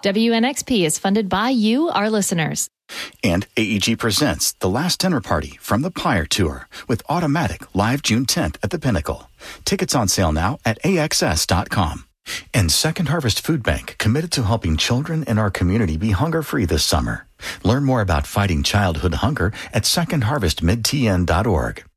WNXP is funded by you, our listeners. And AEG presents The Last Dinner Party from the Pyre Tour with Automatic live June 10th at the Pinnacle. Tickets on sale now at AXS.com. And Second Harvest Food Bank, committed to helping children in our community be hunger-free this summer. Learn more about fighting childhood hunger at secondharvestmidtn.org.